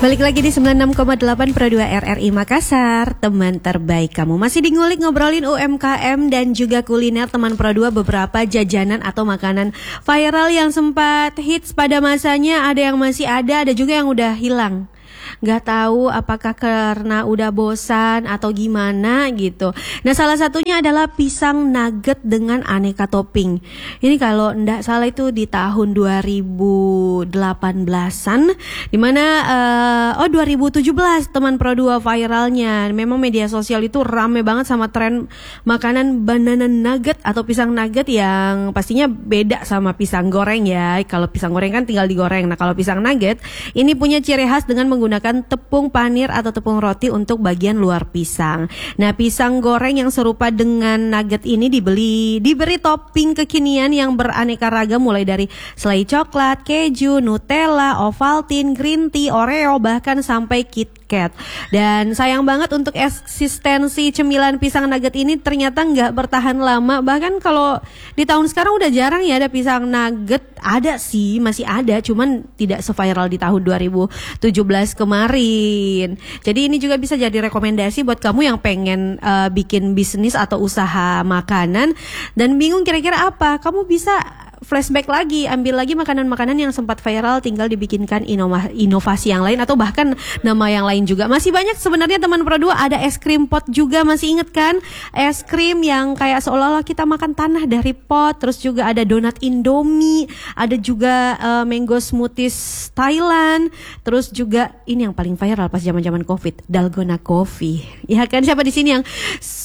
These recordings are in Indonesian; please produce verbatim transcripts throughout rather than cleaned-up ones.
Balik lagi di sembilan puluh enam koma delapan Pro dua R R I Makassar, teman terbaik kamu. Masih di Ngulik ngobrolin U M K M dan juga kuliner teman Pro dua, beberapa jajanan atau makanan viral yang sempat hits pada masanya. Ada yang masih ada, ada juga yang udah hilang. Gak tahu apakah karena udah bosan atau gimana gitu. Nah, salah satunya adalah pisang nugget dengan aneka topping. Ini kalau ndak salah itu di tahun dua ribu delapan belasan, dimana uh, oh dua ribu tujuh belas teman Pro dua viralnya. Memang media sosial itu rame banget sama tren makanan banana nugget atau pisang nugget yang pastinya beda sama pisang goreng ya. Kalau pisang goreng kan tinggal digoreng. Nah, kalau pisang nugget ini punya ciri khas dengan menggunakan tepung panir atau tepung roti untuk bagian luar pisang. Nah, pisang goreng yang serupa dengan nugget ini dibeli diberi topping kekinian yang beraneka ragam, mulai dari selai coklat, keju, Nutella, Ovaltine, green tea, Oreo, bahkan sampai KitKat. Dan sayang banget untuk eksistensi cemilan pisang nugget ini ternyata nggak bertahan lama. Bahkan kalau di tahun sekarang udah jarang ya ada pisang nugget. Ada sih, masih ada, cuman tidak se-viral di tahun dua ribu tujuh belas kemarin. Jadi ini juga bisa jadi rekomendasi buat kamu yang pengen uh, bikin bisnis atau usaha makanan dan bingung kira-kira apa. Kamu bisa flashback lagi, ambil lagi makanan-makanan yang sempat viral, tinggal dibikinkan inova- inovasi yang lain atau bahkan nama yang lain juga. Masih banyak sebenarnya teman Pro dua, ada es krim pot juga, masih inget kan? Es krim yang kayak seolah-olah kita makan tanah dari pot. Terus juga ada donat Indomie, ada juga uh, mango smoothies Thailand. Terus juga ini yang paling viral pas zaman-zaman Covid, Dalgona Coffee. Ya kan, siapa di sini yang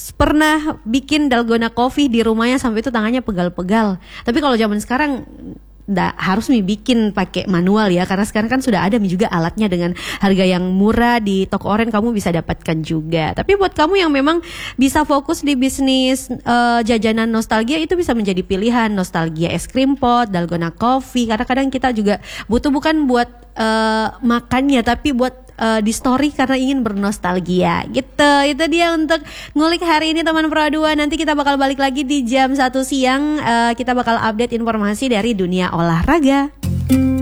pernah bikin Dalgona Coffee di rumahnya sampai itu tangannya pegal-pegal? Tapi kalau zaman sekarang nggak harus nih bikin pakai manual ya, karena sekarang kan sudah ada juga alatnya dengan harga yang murah di toko oren, kamu bisa dapatkan juga. Tapi buat kamu yang memang bisa fokus di bisnis uh, jajanan nostalgia, itu bisa menjadi pilihan. Nostalgia es krim pot, Dalgona Coffee. Kadang-kadang kita juga butuh bukan buat uh, makannya, tapi buat Uh, di story karena ingin bernostalgia gitu. Itu dia untuk ngulik hari ini teman Pro dua. Nanti kita bakal balik lagi di jam satu siang. uh, Kita bakal update informasi dari dunia olahraga.